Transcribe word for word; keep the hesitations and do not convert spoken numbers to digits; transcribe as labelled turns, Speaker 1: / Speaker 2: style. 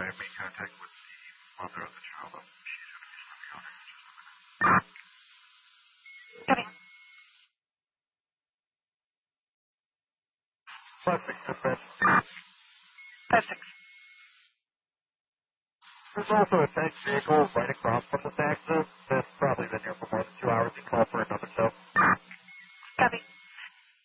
Speaker 1: I made contact with the mother of the child. She's going to be stepping out here in just a minute.
Speaker 2: Copy.
Speaker 1: Five six dispatch.
Speaker 2: Five six.
Speaker 1: There's also a tank vehicle right across from this accident that's probably been here for more than two hours and called for another tow.
Speaker 2: Copy.